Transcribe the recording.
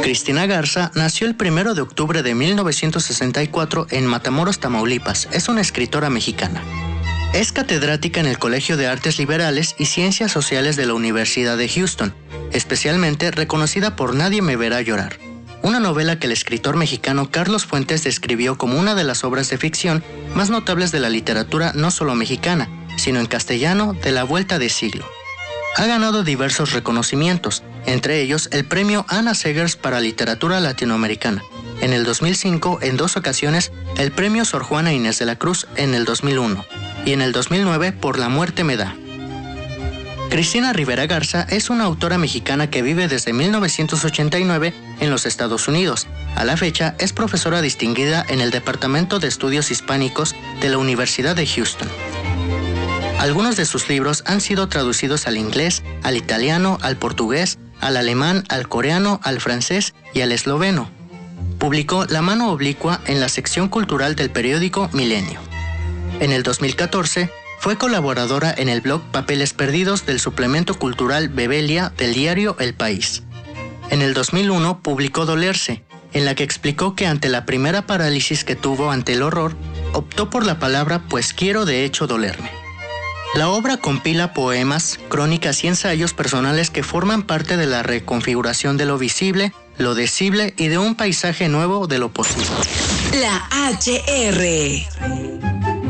Cristina Garza nació el 1 de octubre de 1964 en Matamoros, Tamaulipas. Es una escritora mexicana. Es catedrática en el Colegio de Artes Liberales y Ciencias Sociales de la Universidad de Houston, especialmente reconocida por Nadie me verá llorar, una novela que el escritor mexicano Carlos Fuentes describió como una de las obras de ficción más notables de la literatura no solo mexicana, sino en castellano de la vuelta de siglo. Ha ganado diversos reconocimientos, entre ellos el premio Ana Segers para literatura latinoamericana. En el 2005, en 2 ocasiones, el premio Sor Juana Inés de la Cruz en el 2001 y en el 2009 por La muerte me da. Cristina Rivera Garza es una autora mexicana que vive desde 1989 en los Estados Unidos. A la fecha es profesora distinguida en el Departamento de Estudios Hispánicos de la Universidad de Houston. Algunos de sus libros han sido traducidos al inglés, al italiano, al portugués, al alemán, al coreano, al francés y al esloveno. Publicó La mano oblicua en la sección cultural del periódico Milenio. En el 2014, fue colaboradora en el blog Papeles Perdidos del suplemento cultural Bebelia del diario El País. En el 2001 publicó Dolerse, en la que explicó que ante la primera parálisis que tuvo ante el horror, optó por la palabra pues quiero de hecho dolerme. La obra compila poemas, crónicas y ensayos personales que forman parte de la reconfiguración de lo visible, lo decible y de un paisaje nuevo de lo posible. La HR.